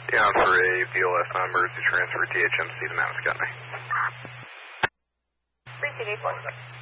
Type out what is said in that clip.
Down for a BLS emergency transfer THMC to Mount Scottney. 32846.